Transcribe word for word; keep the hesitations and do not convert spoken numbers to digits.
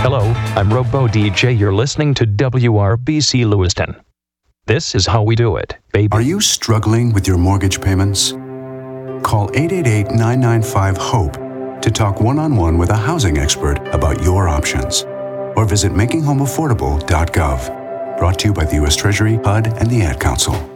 Hello, I'm Robo D J. You're listening to W R B C Lewiston. This is how we do it, baby. Are you struggling with your mortgage payments? Call eight eight eight, nine nine five, HOPE to talk one-on-one with a housing expert about your options. Or visit making home affordable dot gov. Brought to you by the U S Treasury, H U D, and the Ad Council.